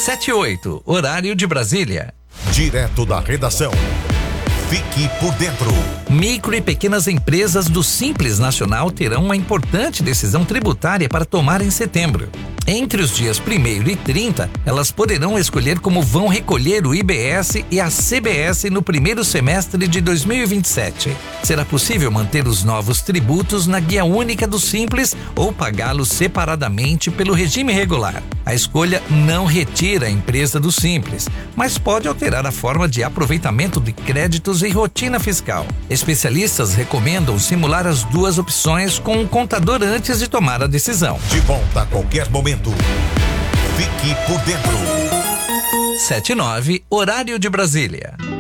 7:08, horário de Brasília. Direto da redação. Fique por dentro. Micro e pequenas empresas do Simples Nacional terão uma importante decisão tributária para tomar em setembro. Entre os dias 1º e 30, elas poderão escolher como vão recolher o IBS e a CBS no primeiro semestre de 2027. Será possível manter os novos tributos na guia única do Simples ou pagá-los separadamente pelo regime regular. A escolha não retira a empresa do Simples, mas pode alterar a forma de aproveitamento de créditos e rotina fiscal. Especialistas recomendam simular as duas opções com um contador antes de tomar a decisão. De volta a qualquer momento. Fique por dentro. 7:09, horário de Brasília.